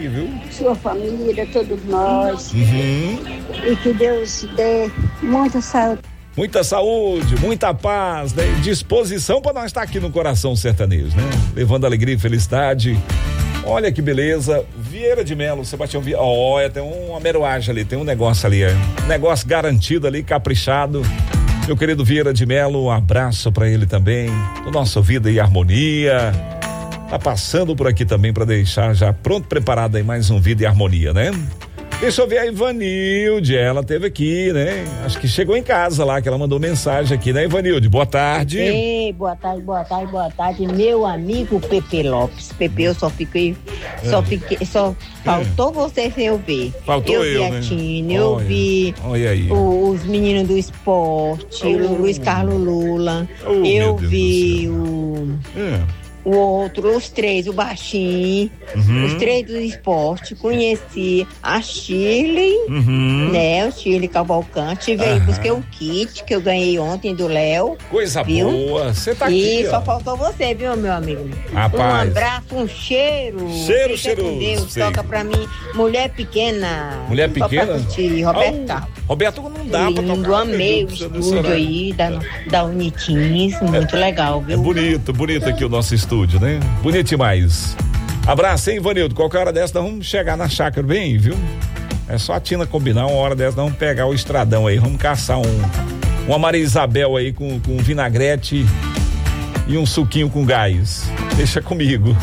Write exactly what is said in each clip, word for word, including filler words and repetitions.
aqui, viu? Sua família, todos nós. Uhum. E que Deus dê muita saúde. Muita saúde, muita paz, né? Disposição para nós estar aqui no Coração Sertanejo, né? Levando alegria e felicidade. Olha que beleza. Vieira de Melo, Sebastião Vieira. Olha, tem uma meruagem ali, tem um negócio ali, é. Um negócio garantido ali, caprichado. Meu querido Vieira de Melo, um abraço para ele também. Do nosso Vida e Harmonia. Tá passando por aqui também para deixar já pronto, preparado aí mais um Vida e Harmonia, né? Deixa eu ver a Ivanilde, ela teve aqui, né? Acho que chegou em casa lá, que ela mandou mensagem aqui, né, Ivanilde? Boa tarde. Ei, boa tarde, boa tarde, boa tarde, meu amigo Pepe Lopes. Pepe, eu só fiquei, é. só fiquei, só faltou é. você sem eu ver. Faltou eu, eu vi né? a Tina, eu olha, vi olha aí. os meninos do esporte, oh. o Luiz Carlos Lula, oh, eu vi o... É. O outro, os três, o baixinho, uhum. os três do esporte, conheci a Shirley, uhum. né, o Shirley Cavalcante, veio, uhum. busquei o kit que eu ganhei ontem do Léo. Coisa viu? boa, você tá e aqui, E só ó. faltou você, viu, meu amigo? Rapaz. Um abraço, um cheiro. Cheiro, cheiro. Com Deus, sei. Toca pra mim, Mulher Pequena. Mulher Pequena? Pra curtir, Roberta. Oh, Roberto não dá Lindo, pra tocar. Amei o estúdio aí da, da Unitins, muito é, legal, viu? É bonito, bonito aqui o nosso estúdio, né? Bonito demais. Abraço, hein, Ivanildo? Qualquer hora dessa nós vamos chegar na chácara bem, viu? É só a Tina combinar, uma hora dessa nós vamos pegar o estradão aí, vamos caçar um uma Maria Isabel aí com, com vinagrete e um suquinho com gás. Deixa comigo.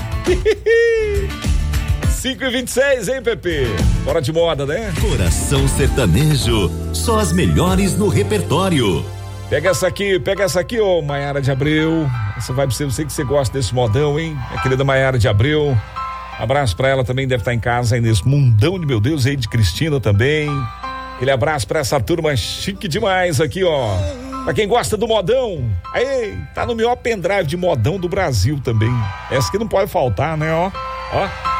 cinco e vinte e seis, hein, Pepe? Hora de moda, né? Coração Sertanejo, só as melhores no repertório. Pega essa aqui, pega essa aqui, ô Maiara de Abreu. Essa vai pra você, eu sei que você gosta desse modão, hein? A querida Maiara de Abreu. Abraço pra ela também, deve estar em casa aí nesse mundão de meu Deus, aí de Cristina também. Aquele abraço pra essa turma chique demais aqui, ó. Pra quem gosta do modão, aí, tá no melhor pendrive de modão do Brasil também. Essa que não pode faltar, né, ó. Ó.